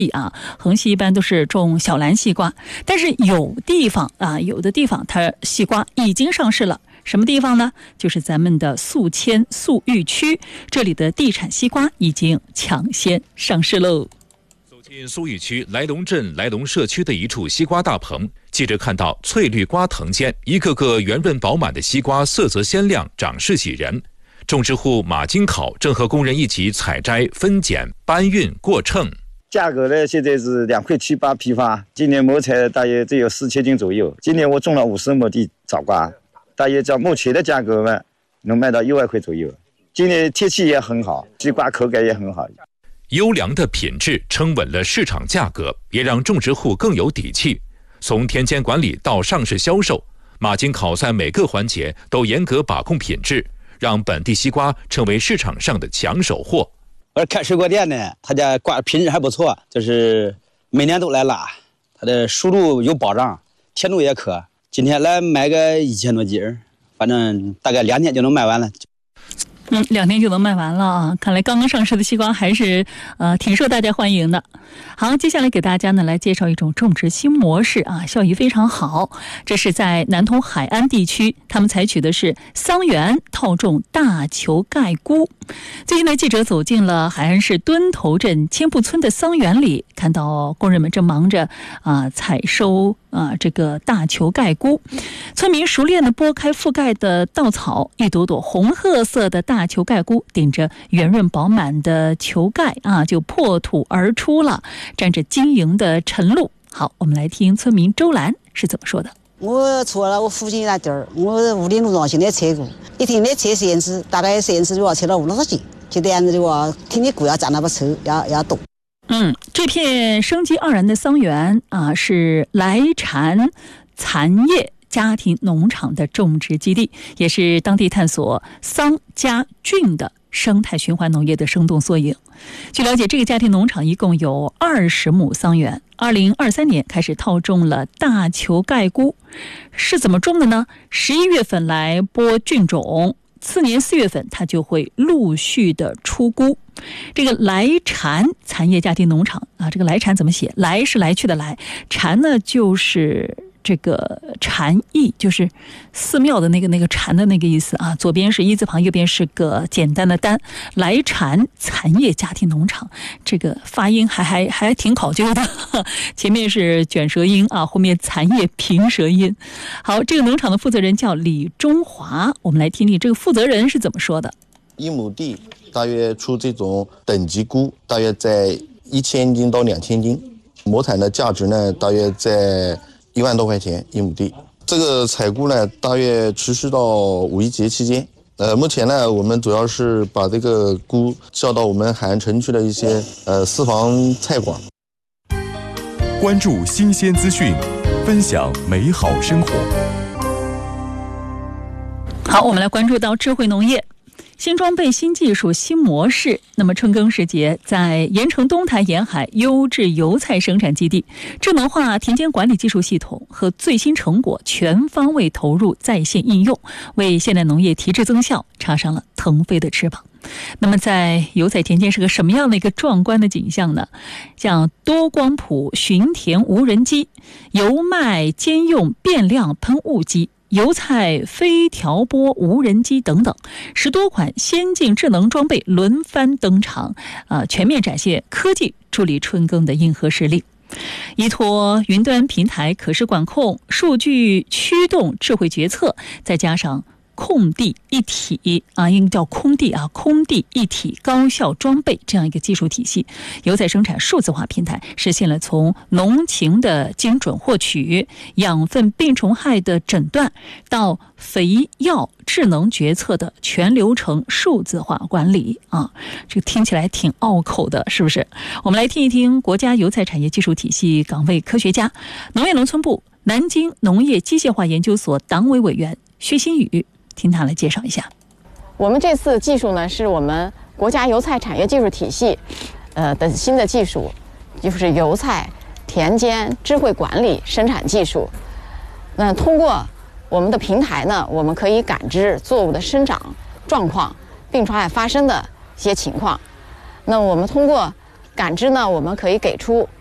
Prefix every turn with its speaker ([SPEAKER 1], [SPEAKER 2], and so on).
[SPEAKER 1] 横溪一般都是种小蓝西瓜，但是有的地方它西瓜已经上市了。什么地方呢？就是咱们的宿迁宿豫区，这里的地产西瓜已经抢先上市喽。
[SPEAKER 2] 走进宿豫区来龙镇来龙社区的一处西瓜大棚，记者看到翠绿瓜藤间一个个圆润饱满的西瓜，色泽鲜亮，长势喜人。种植户马金考正和工人一起采摘、分拣、搬运、过秤。
[SPEAKER 3] 价格呢，现在是2块7八批发，今年亩产大约只有4000斤左右。今年我种了50亩地枣瓜，大约照目前的价格呢，能卖到1万块左右。今年天气也很好，西瓜口感也很好。
[SPEAKER 2] 优良的品质撑稳了市场价格，也让种植户更有底气。从田间管理到上市销售，马金考在每个环节都严格把控品质，让本地西瓜成为市场上的抢手货。
[SPEAKER 4] 我开水果店呢，他家瓜品质还不错，就是每年都来拉，他的熟度有保障，甜度也可。今天来买个1000多斤，反正大概2天就能卖完了。
[SPEAKER 1] 2天就能卖完了啊！看来刚刚上市的西瓜还是挺受大家欢迎的。好，接下来给大家呢来介绍一种种植新模式啊，效益非常好。这是在南通海安地区，他们采取的是桑园套种大球盖菇。最近呢，记者走进了海安市墩头镇千步村的桑园里，看到工人们正忙着采收这个大球盖菇。村民熟练地剥开覆盖的稻草，一朵朵红褐色的大球盖菇顶着圆润饱满的球盖就破土而出了，沾着晶莹的晨露。好，我们来听村民周兰是怎么说的。
[SPEAKER 5] 我除了我附近那地儿，我屋里路上现在采过，一天得采3次，大概3次就要采到50-60斤，就这样子的话，天天菇要长得不丑，要多。
[SPEAKER 1] 这片生机盎然的桑园是来禅蚕业家庭农场的种植基地，也是当地探索桑加菌的生态循环农业的生动缩影。据了解，这个家庭农场一共有20亩桑园，2023年开始套种了大球盖菇。是怎么种的呢？11月份来播菌种，次年4月份它就会陆续的出菇。这个来禅蚕业家庭农场这个来禅怎么写？来是来去的来，禅呢就是这个禅意，就是寺庙的那个禅的那个意思左边是一字旁，右边是个简单的单。来禅蚕业家庭农场，这个发音还挺考究的，前面是卷舌音后面蚕业平舌音。好，这个农场的负责人叫李中华，我们来听听这个负责人是怎么说的。
[SPEAKER 6] 1亩地大约出这种等级菇，大约在1000斤到2000斤，亩产的价值呢，大约在1万多块钱1亩地。这个采菇呢，大约持续到5一节期间。目前呢，我们主要是把这个菇销到我们海安城区的一些私房菜馆。
[SPEAKER 7] 关注新鲜资讯，分享美好生活。
[SPEAKER 1] 好，我们来关注到智慧农业。新装备、新技术、新模式。那么春耕时节，在盐城东台沿海优质油菜生产基地，智能化田间管理技术系统和最新成果全方位投入在线应用，为现代农业提质增效插上了腾飞的翅膀。那么在油菜田间是个什么样的一个壮观的景象呢？像多光谱巡田无人机、油麦兼用变量喷雾机、油菜飞调拨无人机等等10多款先进智能装备轮番登场，全面展现科技助力春耕的硬核实力。依托云端平台可视管控、数据驱动智慧决策，再加上空地一体应该叫空地一体高效装备这样一个技术体系，油菜生产数字化平台实现了从农情的精准获取、养分病虫害的诊断到肥药智能决策的全流程数字化管理这个听起来挺拗口的，是不是？我们来听一听国家油菜产业技术体系岗位科学家、农业农村部南京农业机械化研究所党委委员薛新宇，听他来介绍一下。
[SPEAKER 8] 我们这次技术呢，是我们国家油菜产业技术体系的新的技术，就是油菜田间智慧管理生产技术。那通过我们的平台呢，我们可以感知作物的生长状况、病虫害发生的一些情况。那我们通过感知呢，我们可以给出